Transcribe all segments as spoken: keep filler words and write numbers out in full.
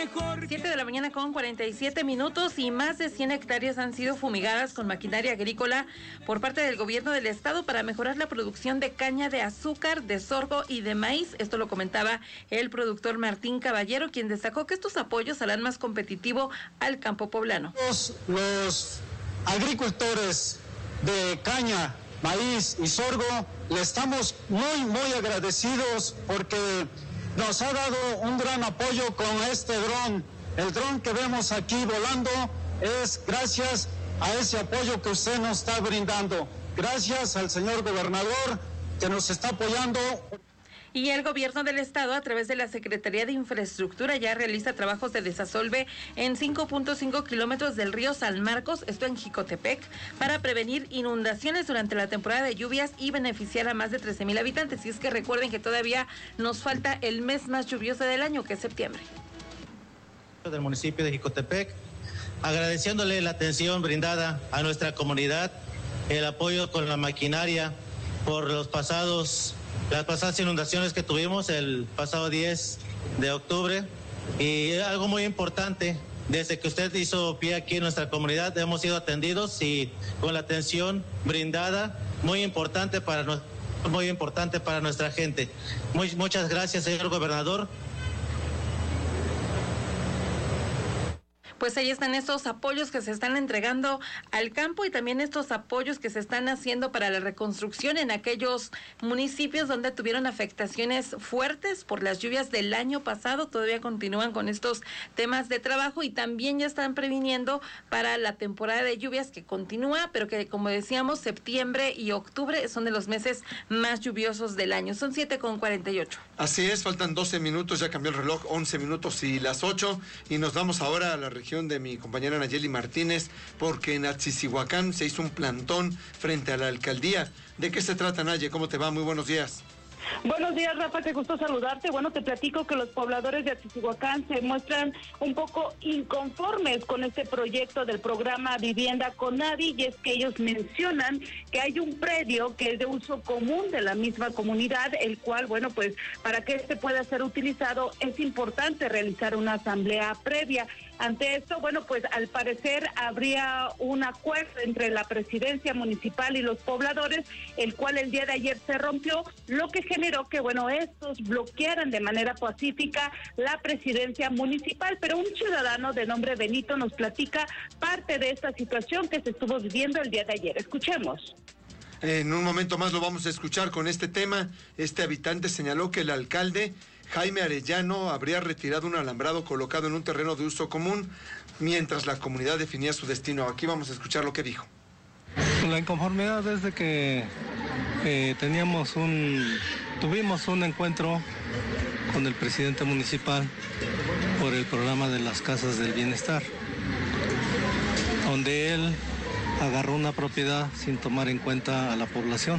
siete de la mañana con cuarenta y siete minutos y más de cien hectáreas han sido fumigadas con maquinaria agrícola por parte del gobierno del estado para mejorar la producción de caña de azúcar, de sorgo y de maíz. Esto lo comentaba el productor Martín Caballero, quien destacó que estos apoyos harán más competitivo al campo poblano. Los, los agricultores de caña, maíz y sorgo, le estamos muy, muy agradecidos porque nos ha dado un gran apoyo con este dron. El dron que vemos aquí volando es gracias a ese apoyo que usted nos está brindando. Gracias al señor gobernador que nos está apoyando. Y el gobierno del estado, a través de la Secretaría de Infraestructura, ya realiza trabajos de desasolve en cinco punto cinco kilómetros del río San Marcos, esto en Jicotepec, para prevenir inundaciones durante la temporada de lluvias y beneficiar a más de trece mil habitantes. Y es que recuerden que todavía nos falta el mes más lluvioso del año, que es septiembre. Del municipio de Jicotepec, agradeciéndole la atención brindada a nuestra comunidad, el apoyo con la maquinaria por los pasados las pasadas inundaciones que tuvimos el pasado diez de octubre, y algo muy importante, desde que usted hizo pie aquí en nuestra comunidad hemos sido atendidos y con la atención brindada muy importante para muy importante para nuestra gente. Muy, muchas gracias, señor gobernador. Pues ahí están estos apoyos que se están entregando al campo y también estos apoyos que se están haciendo para la reconstrucción en aquellos municipios donde tuvieron afectaciones fuertes por las lluvias del año pasado. Todavía continúan con estos temas de trabajo y también ya están previniendo para la temporada de lluvias que continúa, pero que, como decíamos, septiembre y octubre son de los meses más lluviosos del año. Son siete con cuarenta y ocho. Así es, faltan doce minutos, ya cambió el reloj, once minutos y las ocho, y nos vamos ahora a la región de mi compañera Nayeli Martínez, porque en Atzicihuacán se hizo un plantón frente a la alcaldía. ¿De qué se trata, Naye? ¿Cómo te va? Muy buenos días. Buenos días, Rafa, qué gusto saludarte. Bueno, te platico que los pobladores de Atzicihuacán se muestran un poco inconformes con este proyecto del programa Vivienda Conadi, y es que ellos mencionan que hay un predio que es de uso común de la misma comunidad, el cual, bueno, pues para que este pueda ser utilizado es importante realizar una asamblea previa. Ante esto, bueno, pues al parecer habría un acuerdo entre la presidencia municipal y los pobladores, el cual el día de ayer se rompió, lo que generó que, bueno, estos bloquearan de manera pacífica la presidencia municipal. Pero un ciudadano de nombre Benito nos platica parte de esta situación que se estuvo viviendo el día de ayer. Escuchemos. En un momento más lo vamos a escuchar con este tema. Este habitante señaló que el alcalde Jaime Arellano habría retirado un alambrado colocado en un terreno de uso común mientras la comunidad definía su destino. Aquí vamos a escuchar lo que dijo. La inconformidad es de que eh, teníamos un, tuvimos un encuentro con el presidente municipal por el programa de las casas del bienestar, donde él agarró una propiedad sin tomar en cuenta a la población.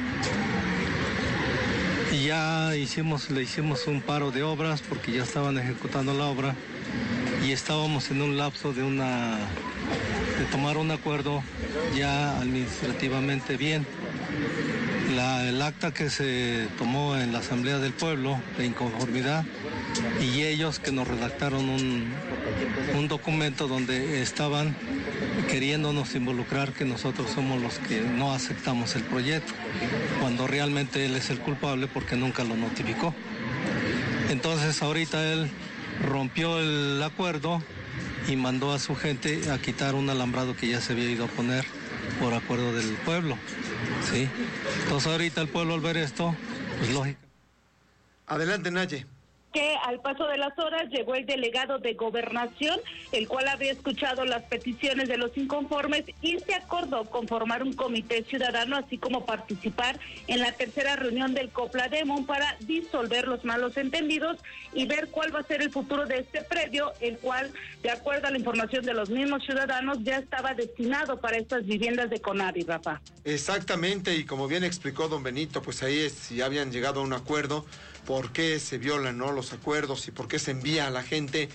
Y ya hicimos, le hicimos un paro de obras porque ya estaban ejecutando la obra y estábamos en un lapso de una de tomar un acuerdo ya administrativamente bien. La, el acta que se tomó en la Asamblea del Pueblo de inconformidad, y ellos que nos redactaron un, un documento donde estaban queriéndonos involucrar que nosotros somos los que no aceptamos el proyecto, cuando realmente él es el culpable porque nunca lo notificó. Entonces ahorita él rompió el acuerdo y mandó a su gente a quitar un alambrado que ya se había ido a poner por acuerdo del pueblo, ¿sí? Entonces ahorita el pueblo al ver esto, pues lógico. Adelante, Naye. Que al paso de las horas llegó el delegado de Gobernación, el cual había escuchado las peticiones de los inconformes y se acordó conformar un comité ciudadano, así como participar en la tercera reunión del Coplademon para disolver los malos entendidos y ver cuál va a ser el futuro de este predio, el cual, de acuerdo a la información de los mismos ciudadanos, ya estaba destinado para estas viviendas de Conadi, Rafa. Exactamente, y como bien explicó don Benito, pues ahí es, si habían llegado a un acuerdo, por qué se violan, ¿no?, los acuerdos y por qué se envía a la gente